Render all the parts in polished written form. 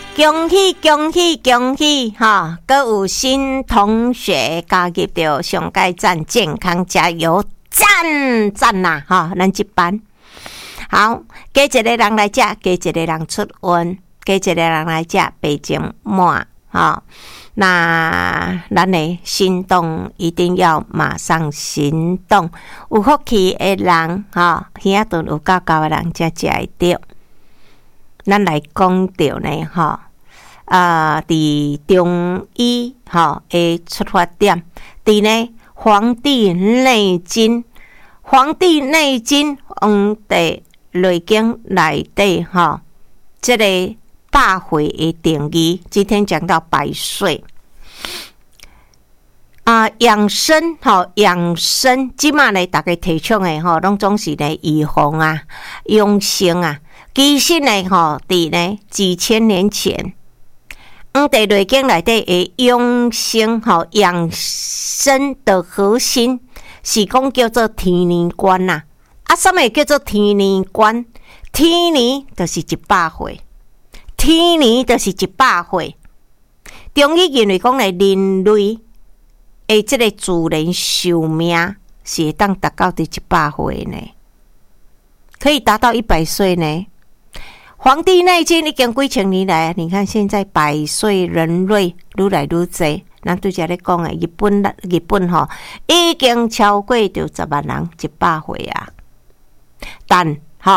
恭喜恭喜恭喜哈！各有新同学加入到上界站健康加油赞赞啦哈！咱这班好，加一个人来吃，加一个人出温，加一个人来吃白金满哈。那咱的行动一定要马上行动，有福气的人哈，耳朵有够高的人才食会到。咱来讲到呢哈。伫中医的出发点，伫呢《黄帝内经》黄帝内经内底这个百会的定义，今天讲到百岁养生养生，即马呢大家提倡的拢总是呢预防养生其实呢伫呢几千年前。《地内经》内底的养生养生的核心是讲叫做天年观呐。什么叫做天年观？天年就是100岁，天年就是100岁。中医认为讲呢，人类的这个自然寿命是会当达到100岁呢，可以达到100岁呢。《黄帝内经》已经几千年来，你看现在百岁人类愈来愈多。咱对遮咧讲日本已经超过着10万人100岁啊。但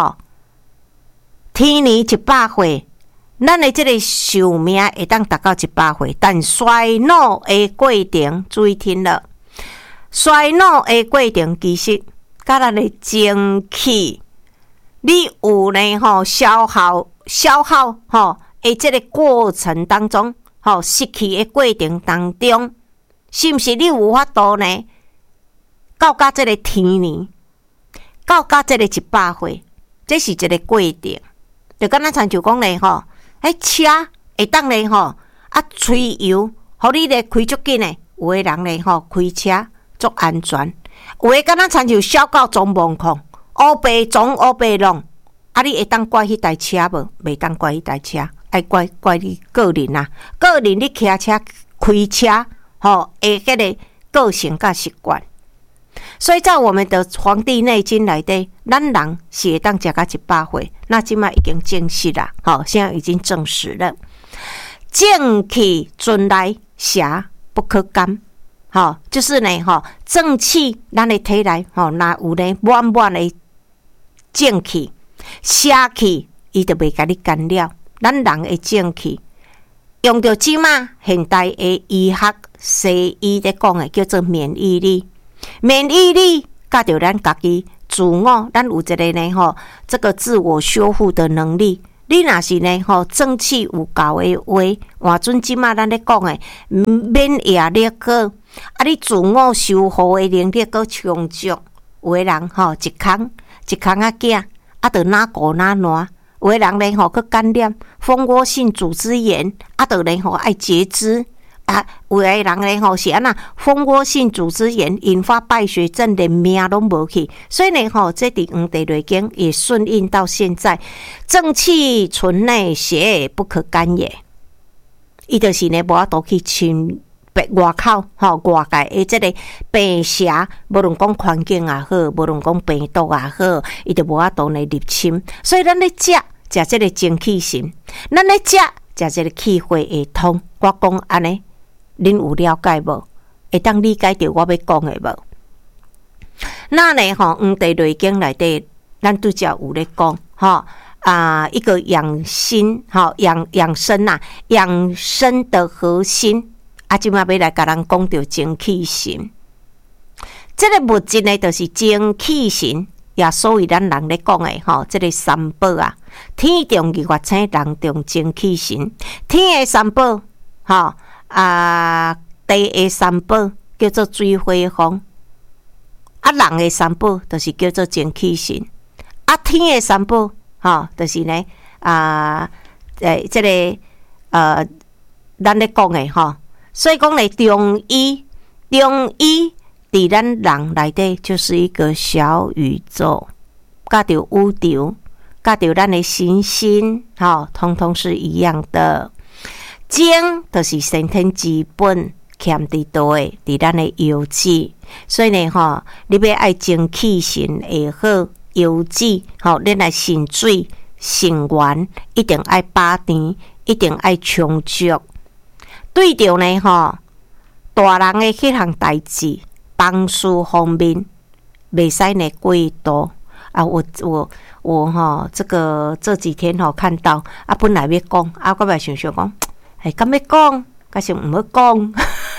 天年100岁，咱的这个寿命会当达到100岁，但衰老的过程注意听了，衰老的过程其实甲咱的精气。你有呢消耗这个过程当中失去的过程当中，是毋是你有法度呢？到达这个天年，到达这个100岁，这是一个过程。就敢若像就讲呢车会当呢吹油，互你呢开足紧的，有的人呢开车足安全，有的敢若像就小狗撞盲控。乌白撞乌白弄，你会当怪迄台车无？袂当怪迄台车，爱怪你个人啊！个人你骑车开车，会迄个个性甲习惯。所以在我们的《黄帝内经》内底，咱人是会当食到100岁，那即摆已经证实啦，现在已经证实了。正气存来，邪不可干。就是呢，正气咱的体内，若有呢满的正气，邪气伊就袂甲你干扰。咱人的正气，用着即马现代的医学西医咧讲的叫做免疫力。免疫力甲着咱家己自我，咱有一个呢这个自我修复的能力。你若是呢正气有够的话，换准即马咱咧讲的免疫力好。你自我修复的能力够充足，有的人一空囝，就哪顾哪烂；有的人呢佮感染蜂窝性组织炎，就呢爱截肢。有的人呢是安那蜂窝性组织炎引发败血症，连命拢无去。所以呢这伫《黄帝内经》也顺应到现在，正气存内，邪不可干也。伊就是呢无法度去侵。外口外界的这个病邪，无论讲环境也好，无论讲病毒也好，伊就无法度来入侵。所以咱咧食这个精气神，咱咧食这个气血会通。我讲安尼，恁有了解无？会当理解到我要讲的无？那呢《黄帝内经》内底，咱拄则有咧讲一个养心养生养生的核心。即马要来甲人讲到精气神，这个物质呢，就是精气神，也所谓咱人咧讲的这个三宝天重日月星，人重精气神。天的三宝地的三宝叫做水火风，人的三宝就是叫做精气神。天的三宝就是呢这个咱咧讲的所以讲呢，中医伫咱人内底就是一个小宇宙，甲着宇宙，甲着咱的行星，通通是一样的。 精就是先天基本欠伫倒的，伫咱的腰子。所以呢，你要爱精气神会好，腰子你来肾水肾元一定爱饱甜，一定爱充足。对着呢，大人的迄项代志，房事方面，袂使呢过度啊！我这几天看到啊，本来要讲啊，我想讲，敢要讲，还是毋要讲？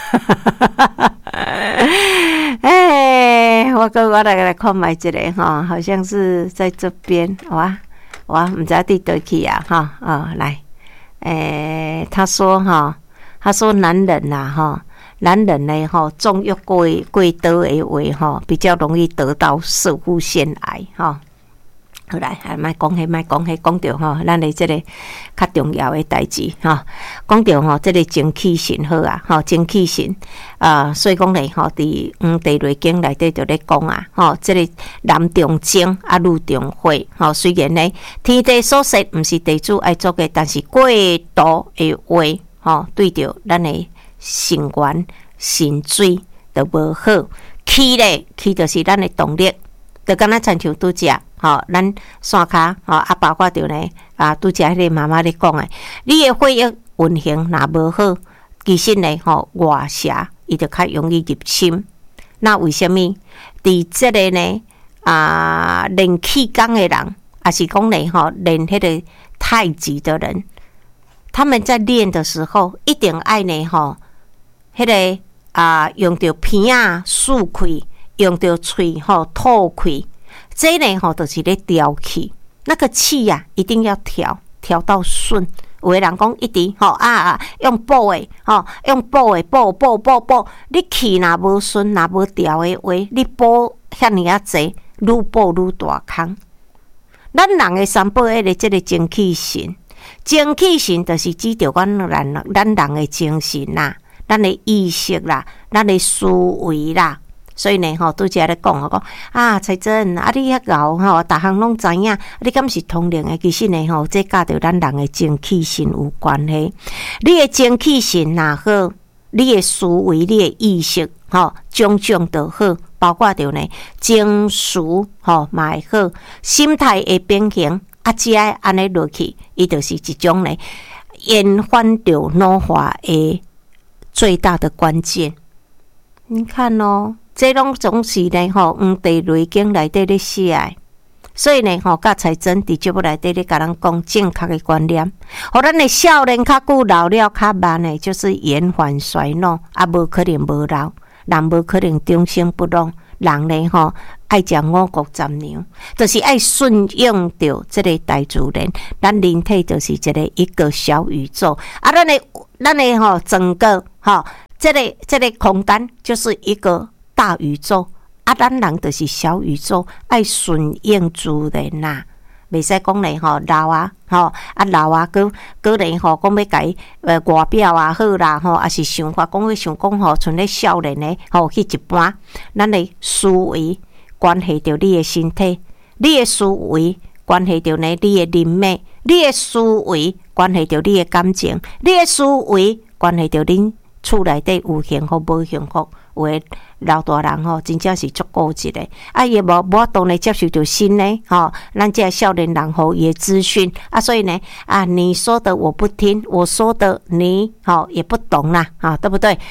我来看卖这个好像是在这边，哇，毋知伫倒去啊来，他说男人呐男人呢纵欲过多的话比较容易得到射护腺癌好来，莫讲迄，讲到咱的这个较重要的代志讲到这个精气神好啊精气神所以讲咧伫《地雷经》内底就咧讲啊这个男重精啊女重火虽然呢天地所设毋是地主爱做的，但是过度的话对着咱的肾元肾水就无好，气就是咱的动力，就敢若亲像拄则咱山骹包括着呢拄则迄个妈妈咧讲诶，你的血液运行若无好，其实呢外邪伊就较容易入侵。那为什么伫这个呢练气功的人，还是讲呢练迄个太极的人，他们在练的时候一定爱呢迄个用着鼻啊漱气，用着喙吐气，这呢就是咧调气。那个气呀一定要调到顺。有的人讲一直用补的用补的补，你气若无顺若无调的话，你补遐尼啊济，愈补愈大空。咱人的三宝的这个精气神，精气神就是指着咱人的精神啦，咱的意识啦，咱的思维啦。所以呢拄则咧讲彩珍你遐敖逐项拢知影，你敢是通灵的？其实呢这甲着咱人的精气神有关系。你的精气神若好，你的思维、你的意识种种都好，包括着呢情绪嘛会好，心态会平衡只爱安尼落去，伊就是一种呢延缓着老化的最大的关键。你看这拢总是呢地雷经内底咧写的，所以呢甲财政伫节目内底咧甲咱讲正确的观念，互咱的少年较久，老了较慢的，就是延缓衰老，无可能无老，人无可能终生不老。人呢爱食五谷杂粮，就是爱顺应着这个大自然。咱人体就是一个小宇宙咱的整个这个空间就是一个大宇宙咱人就是小宇宙，爱顺应自然啦。袂使讲咧老老搁咧讲要甲伊外表好啦还是想法讲像咧少年咧去一般。咱的思维关系着你的身体，你的思维关系着呢你的人脉，你的思维关系着你的感情，你的思维关系着恁厝内底有幸福无幸福。有的老大人真正是足固执的也无法度呢接受到新的咱这少年人伊的资讯所以呢你说的我不听，我说的你也不懂啦对不对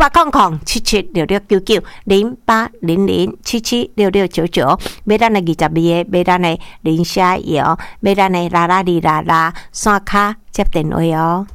？0800776699 0800776699买咱的22个，买咱的零下药，买咱的啦啦哩啦啦，山卡接电话